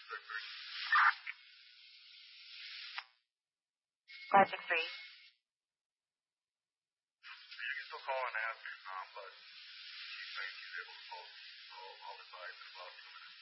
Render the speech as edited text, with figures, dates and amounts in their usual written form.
563. You can still call and ask, but she's saying